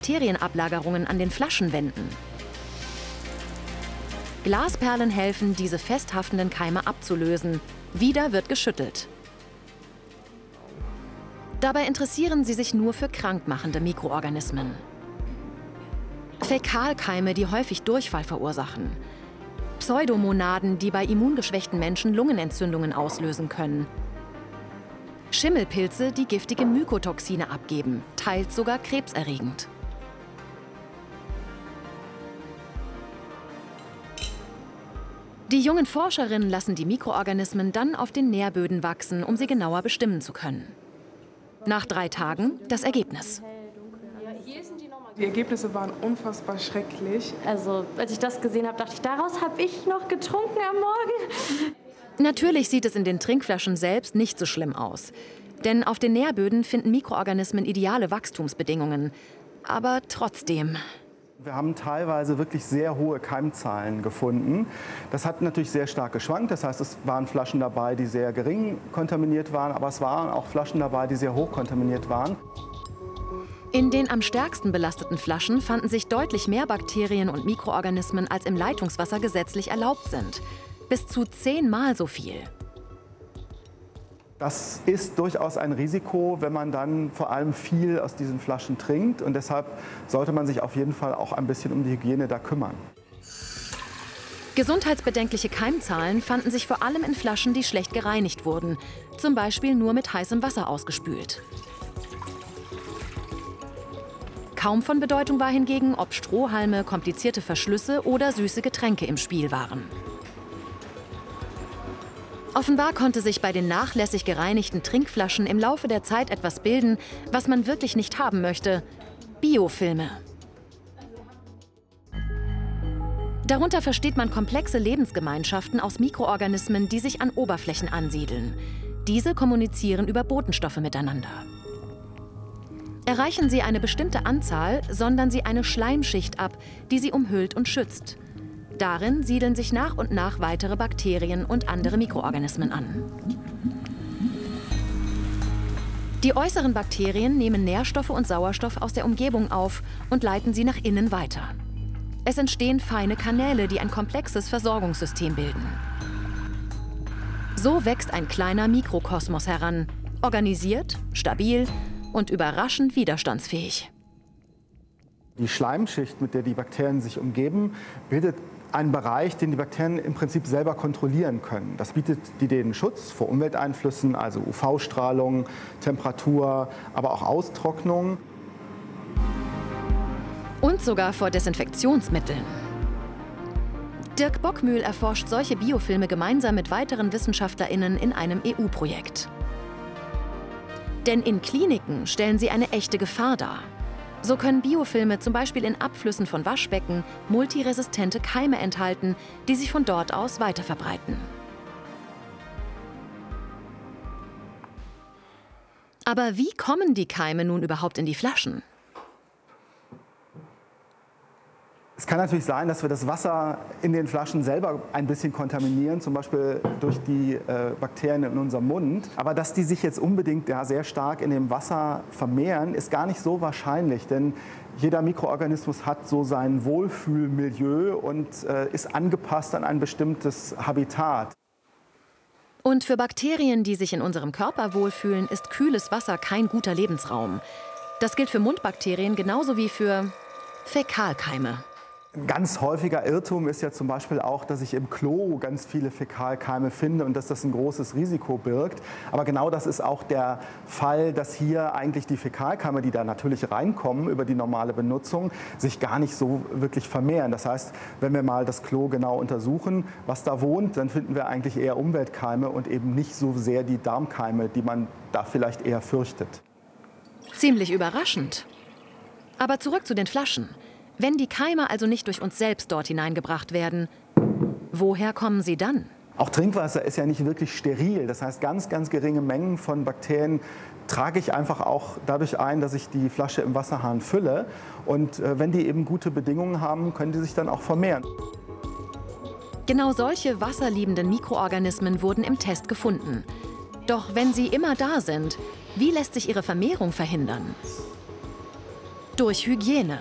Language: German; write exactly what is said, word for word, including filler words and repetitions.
Bakterienablagerungen an den Flaschenwänden. Glasperlen helfen, diese festhaftenden Keime abzulösen. Wieder wird geschüttelt. Dabei interessieren sie sich nur für krankmachende Mikroorganismen. Fäkalkeime, die häufig Durchfall verursachen. Pseudomonaden, die bei immungeschwächten Menschen Lungenentzündungen auslösen können. Schimmelpilze, die giftige Mykotoxine abgeben, teils sogar krebserregend. Die jungen Forscherinnen lassen die Mikroorganismen dann auf den Nährböden wachsen, um sie genauer bestimmen zu können. Nach drei Tagen das Ergebnis. Die Ergebnisse waren unfassbar schrecklich. Also, als ich das gesehen habe, dachte ich, daraus habe ich noch getrunken am Morgen. Natürlich sieht es in den Trinkflaschen selbst nicht so schlimm aus. Denn auf den Nährböden finden Mikroorganismen ideale Wachstumsbedingungen. Aber trotzdem. Wir haben teilweise wirklich sehr hohe Keimzahlen gefunden. Das hat natürlich sehr stark geschwankt. Das heißt, es waren Flaschen dabei, die sehr gering kontaminiert waren, aber es waren auch Flaschen dabei, die sehr hoch kontaminiert waren. In den am stärksten belasteten Flaschen fanden sich deutlich mehr Bakterien und Mikroorganismen, als im Leitungswasser gesetzlich erlaubt sind. Bis zu zehnmal so viel. Das ist durchaus ein Risiko, wenn man dann vor allem viel aus diesen Flaschen trinkt. Und deshalb sollte man sich auf jeden Fall auch ein bisschen um die Hygiene da kümmern. Gesundheitsbedenkliche Keimzahlen fanden sich vor allem in Flaschen, die schlecht gereinigt wurden. Zum Beispiel nur mit heißem Wasser ausgespült. Kaum von Bedeutung war hingegen, ob Strohhalme, komplizierte Verschlüsse oder süße Getränke im Spiel waren. Offenbar konnte sich bei den nachlässig gereinigten Trinkflaschen im Laufe der Zeit etwas bilden, was man wirklich nicht haben möchte: Biofilme. Darunter versteht man komplexe Lebensgemeinschaften aus Mikroorganismen, die sich an Oberflächen ansiedeln. Diese kommunizieren über Botenstoffe miteinander. Erreichen sie eine bestimmte Anzahl, sondern sie eine Schleimschicht ab, die sie umhüllt und schützt. Darin siedeln sich nach und nach weitere Bakterien und andere Mikroorganismen an. Die äußeren Bakterien nehmen Nährstoffe und Sauerstoff aus der Umgebung auf und leiten sie nach innen weiter. Es entstehen feine Kanäle, die ein komplexes Versorgungssystem bilden. So wächst ein kleiner Mikrokosmos heran, organisiert, stabil und überraschend widerstandsfähig. Die Schleimschicht, mit der die Bakterien sich umgeben, bildet einen Bereich, den die Bakterien im Prinzip selber kontrollieren können. Das bietet denen Schutz vor Umwelteinflüssen, also U V-Strahlung, Temperatur, aber auch Austrocknung. Und sogar vor Desinfektionsmitteln. Dirk Bockmühl erforscht solche Biofilme gemeinsam mit weiteren WissenschaftlerInnen in einem E U-Projekt. Denn in Kliniken stellen sie eine echte Gefahr dar. So können Biofilme zum Beispiel in Abflüssen von Waschbecken multiresistente Keime enthalten, die sich von dort aus weiterverbreiten. Aber wie kommen die Keime nun überhaupt in die Flaschen? Es kann natürlich sein, dass wir das Wasser in den Flaschen selber ein bisschen kontaminieren, zum Beispiel durch die äh, Bakterien in unserem Mund. Aber dass die sich jetzt unbedingt ja, sehr stark in dem Wasser vermehren, ist gar nicht so wahrscheinlich. Denn jeder Mikroorganismus hat so sein Wohlfühlmilieu und äh, ist angepasst an ein bestimmtes Habitat. Und für Bakterien, die sich in unserem Körper wohlfühlen, ist kühles Wasser kein guter Lebensraum. Das gilt für Mundbakterien genauso wie für Fäkalkeime. Ein ganz häufiger Irrtum ist ja zum Beispiel auch, dass ich im Klo ganz viele Fäkalkeime finde und dass das ein großes Risiko birgt. Aber genau das ist auch der Fall, dass hier eigentlich die Fäkalkeime, die da natürlich reinkommen über die normale Benutzung, sich gar nicht so wirklich vermehren. Das heißt, wenn wir mal das Klo genau untersuchen, was da wohnt, dann finden wir eigentlich eher Umweltkeime und eben nicht so sehr die Darmkeime, die man da vielleicht eher fürchtet. Ziemlich überraschend. Aber zurück zu den Flaschen. Wenn die Keime also nicht durch uns selbst dort hineingebracht werden, woher kommen sie dann? Auch Trinkwasser ist ja nicht wirklich steril. Das heißt, ganz, ganz geringe Mengen von Bakterien trage ich einfach auch dadurch ein, dass ich die Flasche im Wasserhahn fülle. Und äh, wenn die eben gute Bedingungen haben, können die sich dann auch vermehren. Genau solche wasserliebenden Mikroorganismen wurden im Test gefunden. Doch wenn sie immer da sind, wie lässt sich ihre Vermehrung verhindern? Durch Hygiene.